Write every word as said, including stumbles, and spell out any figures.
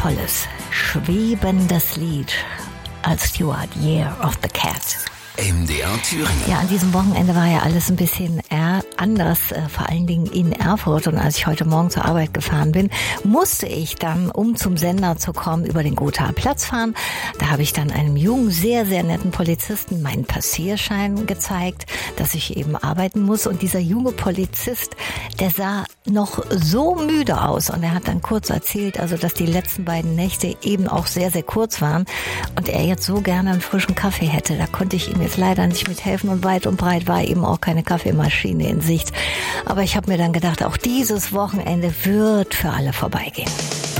tolles, schwebendes Lied als Stewart, Year of the Cat. M D R Thüringen. Ja, an diesem Wochenende war ja alles ein bisschen eher anders, äh, vor allen Dingen in Erfurt. Und als ich heute Morgen zur Arbeit gefahren bin, musste ich dann, um zum Sender zu kommen, über den Gothaer Platz fahren. Da habe ich dann einem jungen, sehr, sehr netten Polizisten meinen Passierschein gezeigt, dass ich eben arbeiten muss. Und dieser junge Polizist, der sah noch so müde aus. Und er hat dann kurz erzählt, also dass die letzten beiden Nächte eben auch sehr, sehr kurz waren. Und er jetzt so gerne einen frischen Kaffee hätte. Da konnte ich ihm jetzt leider nicht mithelfen und weit und breit war eben auch keine Kaffeemaschine in Sicht. Aber ich habe mir dann gedacht, auch dieses Wochenende wird für alle vorbeigehen.